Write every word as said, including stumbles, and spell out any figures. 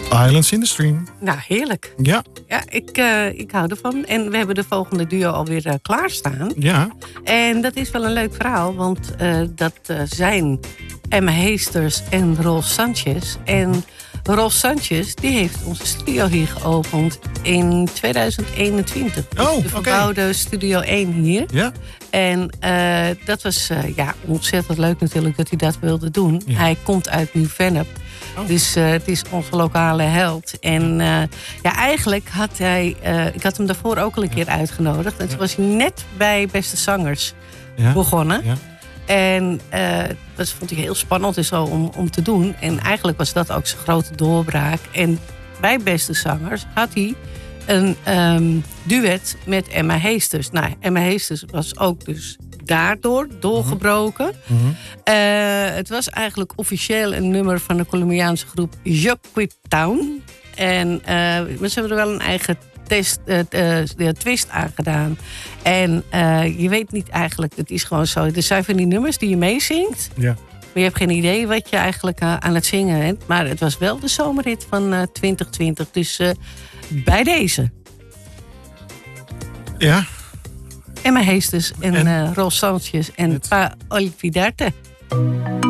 Islands in the Stream. Nou, heerlijk. Ja. Ja, ik, uh, ik hou ervan. En we hebben de volgende duo alweer uh, klaarstaan. Ja. En dat is wel een leuk verhaal, want uh, dat uh, zijn Emma Heesters en Ros Sanchez. En Ros Sanchez die heeft onze studio hier geopend in tweeduizend eenentwintig. Oh, de verbouwde okay. Studio één hier. Ja. En uh, dat was uh, ja, ontzettend leuk natuurlijk dat hij dat wilde doen. Ja. Hij komt uit Nieuw-Vennep. Oh. Dus uh, het is onze lokale held. En uh, ja, eigenlijk had hij... Uh, ik had hem daarvoor ook al een keer uitgenodigd. En toen was hij net bij Beste Zangers ja. begonnen. Ja. En uh, dat vond hij heel spannend en zo om, om te doen. En eigenlijk was dat ook zijn grote doorbraak. En bij Beste Zangers had hij een um, duet met Emma Heesters. Nou, Emma Heesters was ook dus daardoor doorgebroken. Mm-hmm. Uh, het was eigenlijk officieel een nummer van de Colombiaanse groep Joquip Town. En uh, ze hebben er wel een eigen test, uh, uh, twist aan gedaan. En uh, je weet niet eigenlijk, het is gewoon zo. Er zijn van die nummers die je meezingt. Ja. Maar je hebt geen idee wat je eigenlijk uh, aan het zingen bent. Maar het was wel de zomerhit van uh, twintig twintig. Dus uh, bij deze. Ja. Emma Heesters en, en uh, Ros Sanchez en het... Pa Olvidarte.